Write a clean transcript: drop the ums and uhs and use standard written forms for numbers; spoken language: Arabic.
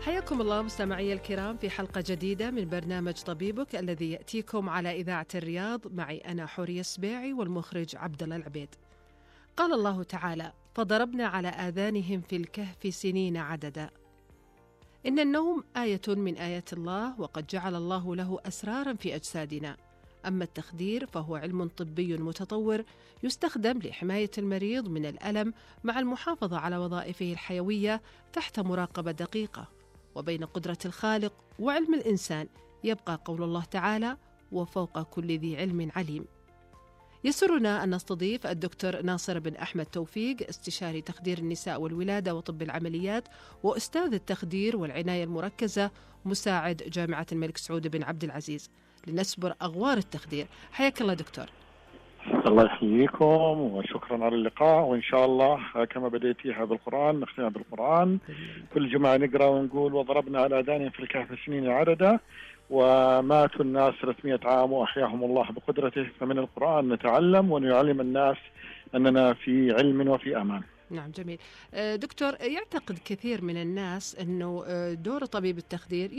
حياكم الله مستمعي الكرام في حلقة جديدة من برنامج طبيبك الذي يأتيكم على إذاعة الرياض، معي أنا حورية السبيعي والمخرج عبد الله العبيد. قال الله تعالى: فضربنا على آذانهم في الكهف سنين عددا. إن النوم آية من آيات الله، وقد جعل الله له أسرارا في أجسادنا. أما التخدير فهو علم طبي متطور يستخدم لحماية المريض من الألم مع المحافظة على وظائفه الحيوية تحت مراقبة دقيقة. وبين قدرة الخالق وعلم الإنسان يبقى قول الله تعالى: وفوق كل ذي علم عليم. يسرنا أن نستضيف الدكتور ناصر بن أحمد توفيق، استشاري تخدير النساء والولادة وطب العمليات، وأستاذ التخدير والعناية المركزة، مساعد جامعة الملك سعود بن عبد العزيز، لنسبر أغوار التخدير. حياك الله دكتور. الله يحييكم وشكرا على اللقاء، وإن شاء الله كما بديتيها بالقرآن نختمها بالقرآن. كل جمعة نقرأ ونقول: وضربنا على آذانهم في الكهف سنين عددا وماتوا الناس 300 عام وأحياهم الله بقدرته. فمن القرآن نتعلم ونعلم الناس أننا في علم وفي أمان. نعم، جميل. دكتور، يعتقد كثير من الناس أنه دور طبيب التخدير